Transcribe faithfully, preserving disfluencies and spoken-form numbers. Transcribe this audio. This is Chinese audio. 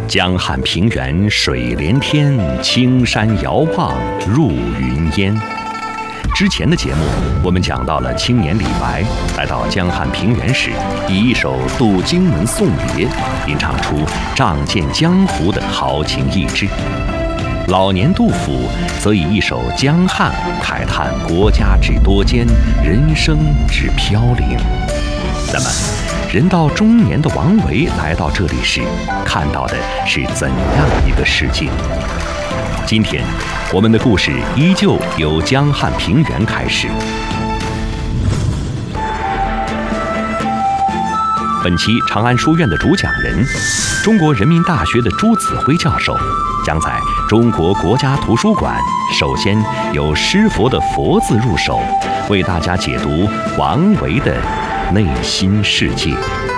江汉平原水连天，青山遥望入云烟。之前的节目，我们讲到了青年李白来到江汉平原时，以一首《渡荆门送别》，吟唱出仗剑江湖的豪情逸致。老年杜甫则以一首《江汉》慨叹国家之多艰，人生之飘零。那么，人到中年的王维来到这里时，看到的是怎样一个世界？今天，我们的故事依旧由江汉平原开始。本期长安书院的主讲人，中国人民大学的朱子辉教授，将在中国国家图书馆首先由诗佛的“佛”字入手，为大家解读王维的内心世界。